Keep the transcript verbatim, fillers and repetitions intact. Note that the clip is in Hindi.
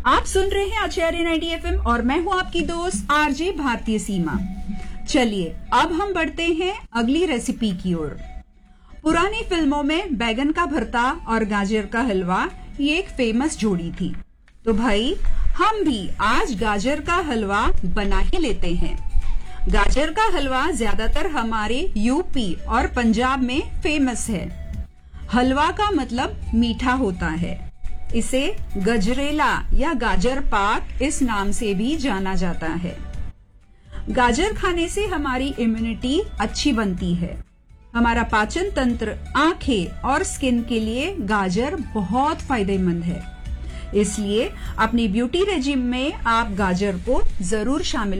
आप सुन रहे हैं आचार्य नाइंटी एफ एम और मैं हूं आपकी दोस्त आरजे भारतीय सीमा। चलिए अब हम बढ़ते हैं अगली रेसिपी की ओर। पुरानी फिल्मों में बैगन का भरता और गाजर का हलवा ये एक फेमस जोड़ी थी। तो भाई हम भी आज गाजर का हलवा बना ही लेते हैं। गाजर का हलवा ज्यादातर हमारे यूपी और पंजाब में फेमस है। हलवा का मतलब मीठा होता है। इसे गजरेला या गाजर पाक इस नाम से भी जाना जाता है। गाजर खाने से हमारी इम्यूनिटी अच्छी बनती है। हमारा पाचन तंत्र, आंखें और स्किन के लिए गाजर बहुत फायदेमंद है। इसलिए अपनी ब्यूटी रेजिम में आप गाजर को जरूर शामिल